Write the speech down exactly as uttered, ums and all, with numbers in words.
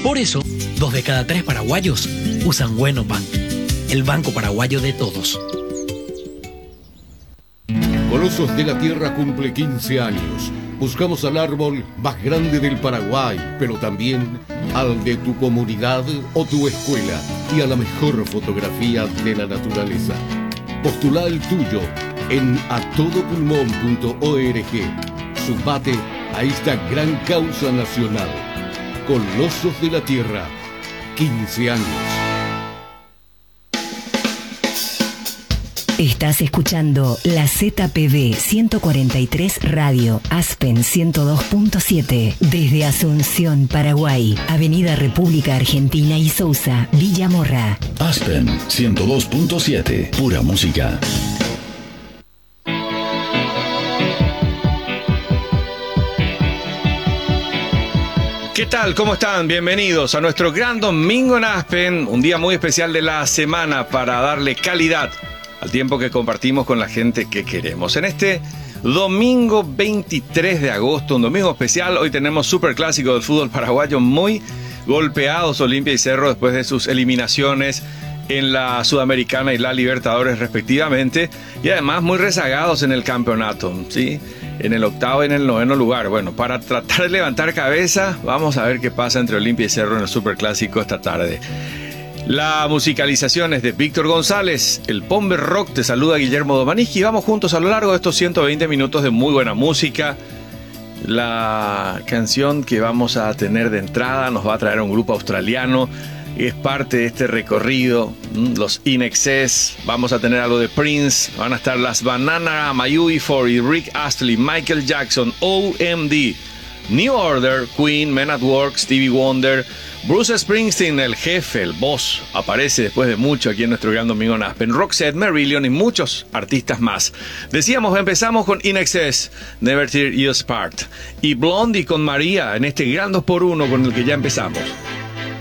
Por eso, dos de cada tres paraguayos usan Bueno Bank, el banco paraguayo de todos. Colosos de la Tierra cumple quince años. Buscamos al árbol más grande del Paraguay, pero también al de tu comunidad o tu escuela y a la mejor fotografía de la naturaleza. Postula el tuyo en a todo pulmón punto org. Sumate a esta gran causa nacional. Colosos de la Tierra, quince años. Estás escuchando la Z P B ciento cuarenta y tres Radio, Aspen ciento dos punto siete, desde Asunción, Paraguay, Avenida República Argentina y Sousa, Villa Morra. Aspen ciento dos punto siete, pura música. ¿Qué tal? ¿Cómo están? Bienvenidos a nuestro gran domingo en Aspen, un día muy especial de la semana para darle calidad al tiempo que compartimos con la gente que queremos. En este domingo veintitrés de agosto, un domingo especial, hoy tenemos superclásico del fútbol paraguayo, muy golpeados Olimpia y Cerro después de sus eliminaciones en la Sudamericana y la Libertadores respectivamente, y además muy rezagados en el campeonato, ¿sí? En el octavo y en el noveno lugar. Bueno, para tratar de levantar cabeza, vamos a ver qué pasa entre Olimpia y Cerro en el superclásico esta tarde. La musicalización es de Víctor González, el Pombe Rock, te saluda Guillermo Domaniski, vamos juntos a lo largo de estos ciento veinte minutos de muy buena música. La canción que vamos a tener de entrada nos va a traer un grupo australiano, es parte de este recorrido, los In Excess, vamos a tener algo de Prince, van a estar las Banana, Mayu E cuatro y Rick Astley, Michael Jackson, O M D, New Order, Queen, Men at Work, Stevie Wonder, Bruce Springsteen, el jefe, el boss, aparece después de mucho aquí en nuestro gran domingo en Aspen, Roxette, Marillion y muchos artistas más. Decíamos, empezamos con In Excess, Never Tear Us Apart, y Blondie con María en este gran dos por uno con el que ya empezamos.